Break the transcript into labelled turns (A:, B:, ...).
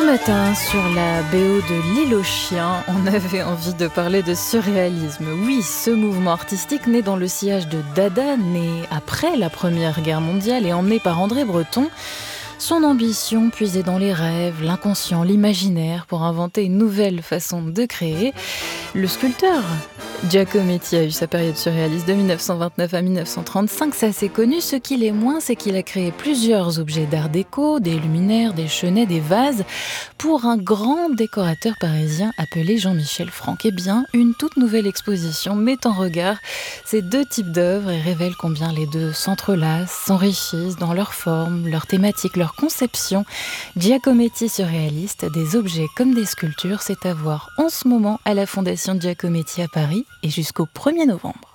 A: matin, sur la BO de L'Île aux chiens, on avait envie de parler de surréalisme. Oui, ce mouvement artistique né dans le sillage de Dada, né après la Première Guerre mondiale et emmené par André Breton. Son ambition, puiser dans les rêves, l'inconscient, l'imaginaire pour inventer une nouvelle façon de créer. Le sculpteur Giacometti a eu sa période surréaliste de 1929 à 1935, c'est assez connu. Ce qu'il est moins, c'est qu'il a créé plusieurs objets d'art déco, des luminaires, des chenets, des vases, pour un grand décorateur parisien appelé Jean-Michel Franck. Eh bien, une toute nouvelle exposition met en regard ces deux types d'œuvres et révèle combien les deux s'entrelacent, s'enrichissent dans leur forme, leur thématique, leur conception. Giacometti surréaliste, des objets comme des sculptures, c'est à voir en ce moment à la Fondation Giacometti à Paris et jusqu'au 1er novembre.